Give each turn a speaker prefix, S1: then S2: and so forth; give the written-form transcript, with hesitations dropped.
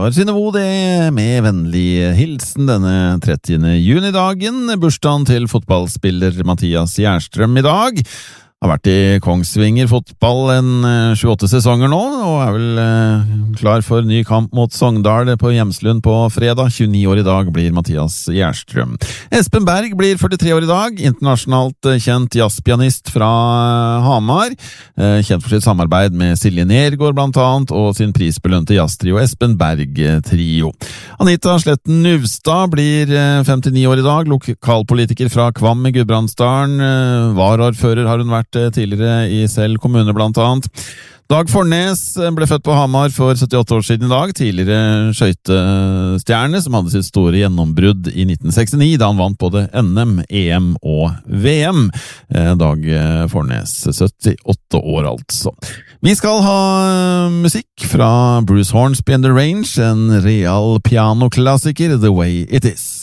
S1: var Synnøve det, med vennlig hilsen denne 30. junidagen. Bursdagen til fotballspiller Mathias Gjerstrøm i dag. Har vært i Kongsvinger fotball en 28 sesonger nå, og er vel klar for ny kamp mot Sogndal på Hjemslund på fredag. 29 år i dag blir Mathias Gjerstrøm. Espen Berg blir 43 år i dag, internasjonalt kjent jazzpianist fra Hamar. Kjent for sitt samarbeid med Silje Nergård blant annet, og sin prisbelønte jazztrio Espen Berg Trio. Anita Sletten Nuvstad blir 59 år i dag, lokalpolitiker fra Kvam i Gudbrandsdalen. Varaordfører har hun vært tidligere i Sel kommune blant annet. Dag Fornes ble født på Hamar for 78 år siden i dag, tidligere skøytestjerne som hadde sitt store gjennombrudd i 1969 da han vant både NM, EM og VM. Dag Fornes, 78 år altså. Vi skal ha musikk fra Bruce Hornsby and the Range, en real pianoklassiker, The Way It Is.